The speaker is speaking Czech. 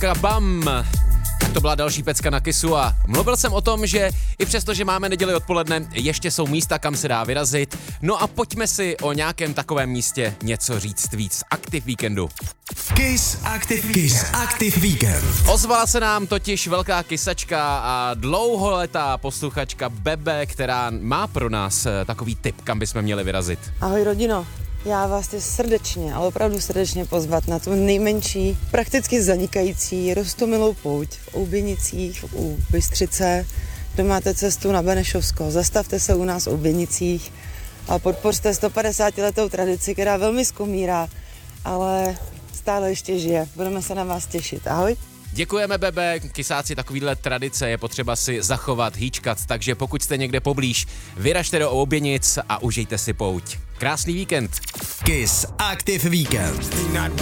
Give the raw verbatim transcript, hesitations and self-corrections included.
Kabam. Tak to byla další pecka na Kissu a mluvil jsem o tom, že i přesto, že máme neděli odpoledne, ještě jsou místa, kam se dá vyrazit. No a pojďme si o nějakém takovém místě něco říct víc. Aktiv víkendu. Kiss Aktiv, Kiss Aktiv víkend. Ozvala se nám totiž velká kysačka a dlouholetá posluchačka Bebe, která má pro nás takový tip, kam bychom měli vyrazit. Ahoj rodino, já vás chci srdečně, ale opravdu srdečně pozvat na tu nejmenší, prakticky zanikající roztomilou pouť v Ouběnicích u Bystřice, kde máte cestu na Benešovsko. Zastavte se u nás v Ouběnicích a podpořte sto padesátiletou tradici, která velmi skomírá, ale stále ještě žije. Budeme se na vás těšit. Ahoj. Děkujeme, Bebe, kysáci, takovýhle tradice je potřeba si zachovat, hýčkat, takže pokud jste někde poblíž, vyražte do Ouběnic a užijte si pouť. Krásný víkend. Kiss Aktiv víkend.